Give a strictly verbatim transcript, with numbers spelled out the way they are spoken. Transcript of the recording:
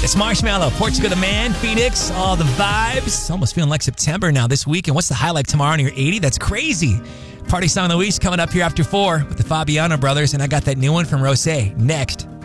It's Marshmallow, Portugal the Man, Phoenix, all the vibes. It's almost feeling like September now this week. And what's the highlight tomorrow near eighty? That's crazy. Party Song of the Week's coming up here after four with the Fabiano brothers. And I got that new one from Rosé next.